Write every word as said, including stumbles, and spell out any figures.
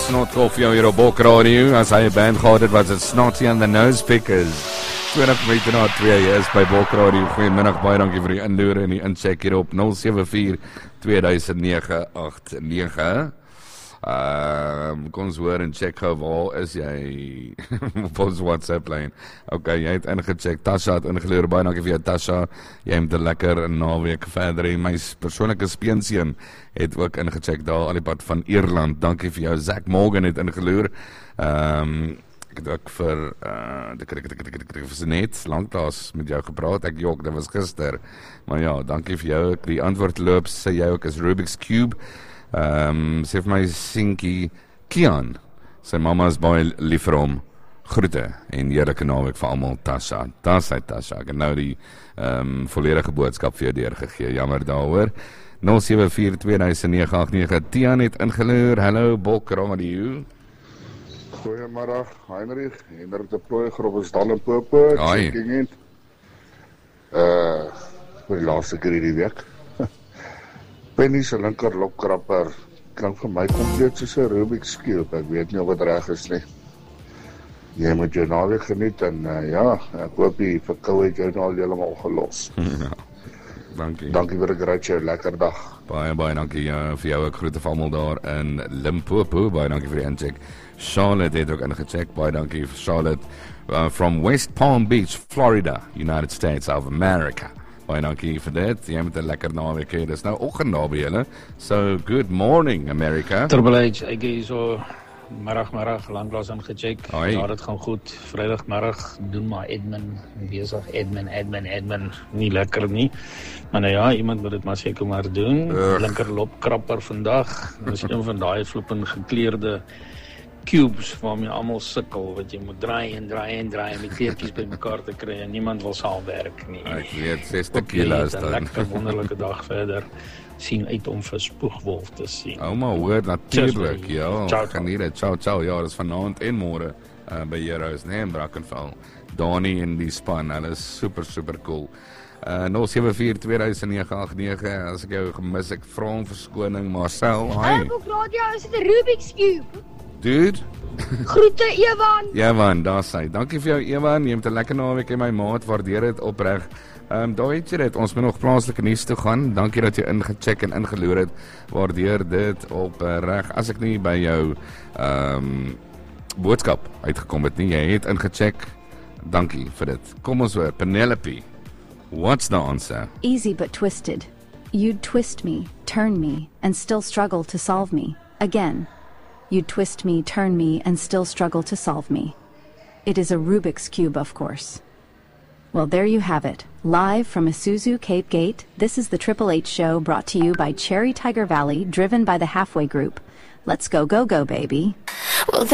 Snot Koffie hier op Bok Radio. As hy 'n band gehad het, was dit Snotty and the Nose Pickers. twintig minute na twee is by Bok Radio. Goeiemiddag, baie dankie vir die inloer en die incheck hier op nul sewe vier twee nege agt nege. Uh, kom ons hoor en check gou, waar is jy op ons WhatsApp lyn? Ok, jy het ingecheck, Tasha het ingeloer, baie dankie vir jou Tasha, jy het 'n lekker naweek verder en my persoonlike speenseun het ook ingecheck daar al die pad van Ierland, dankie vir jou. Zach Morgan het ingeloer, um, ek het ook vir uh, ek het vir net langklaas met jou gepraat, ek jok, dit was gister, maar ja, dankie vir jou, die antwoord loop, sê jy ook is Rubik's Cube. Um, sê vir my Sinkie Kian, sy mama is baie lief vir hom, groete en heerlijke naweek vir almal. Tasha, daar sy Tasha, ek het nou die um, volledige boodskap vir jou deurgegee, jammer daaroor. nul sewe vier twee nege agt nege. Tian het ingeloer, hallo Bok Radio. Goeiemiddag Heinrich, Hendrik de Plooi, Groep is dan in Popo, checking in. Uh, vir die laaste keer hierdie week. Penny se linker lopkrapper klink vir my kompleet soos 'n Rubik's Cube. Ek weet nie of dit reg is nie. Jy moet jou naweek geniet en uh, ja, ek hoop die verkoue het jou nou al heeltemal gelos. Ja, dankie. Dankie vir 'n great show, lekker dag. Baie baie dankie jou, vir jou ook groete vir almal daar in Limpopo. Baie dankie vir die incheck. Charlotte het ook ingecheck. Baie dankie vir Charlotte uh, from West Palm Beach, Florida, United States of America. Baie dankie vir dit, jy moet 'n lekker naweek hê, dis nou oggend daar by julle, so good morning America. Triple H, ek het so middag, middag, langklaas ingecheck, ja, dit gaan goed, vrijdagmiddag, doen maar admin, bezig, admin, admin, admin, nie lekker nie, maar nou ja, iemand moet dit maar seker maar doen, Ugh. linker lopkrapper vandag, dis een van die flippend gekleurde cubes waarmee almal sukkel, wat jy moet draai en draai en draai om die kleertjies by mekaar te kry en niemand wil saamwerk nie. Ek weet, sestig kilo is dan. 'n lekker wonderlike dag verder, sien uit om vir Spoegwolf te sien. Oh maar hoor, natuurlijk, ja, geniet het, ciao, ciao, ja, dat is vanavond en môre uh, by Heroes, nee, in Brackenfell, Donnie en die span, hulle is super, super cool. Uh, nul sewe vier twee nege agt nege, as ek jou gemis, ek vra om verskoning, Marcel, hi. Op radio is dit 'n Rubik's Cube. Dude. Groete Ewan. Ewan, daar sy. Dankie vir jou Ewan, jy moet 'n lekker naweek hê my maat, waardeer dit opreg. Ehm um, daar het jy dit. Ons moet nog plaaslike nuus toe gaan. Dankie dat jy ingecheck en ingeloer het. Waardeer dit opreg. As ek nie by jou ehm um, boodskap uitgekom het nie, jy het ingecheck. Dankie vir dit. Kom ons hoor, Penelope. What's the answer? Easy but twisted. You'd twist me, turn me, and still struggle to solve me. Again. You'd twist me, turn me, and still struggle to solve me. It is a Rubik's Cube, of course. Well, there you have it. Live from Isuzu Cape Gate, this is the Triple H Show, brought to you by Cherry Tiger Valley, driven by the Halfway Group. Let's go, go, go, baby. Well,